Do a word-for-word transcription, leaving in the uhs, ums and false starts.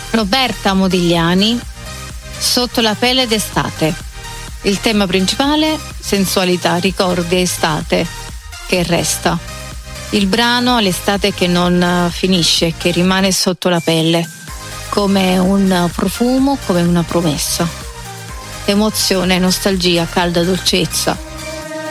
Roberta Modigliani, Sotto la pelle d'estate. Il tema principale: sensualità, ricordi, estate che resta. Il brano: l'estate che non finisce, che rimane sotto la pelle, come un profumo, come una promessa. Emozione, nostalgia, calda dolcezza.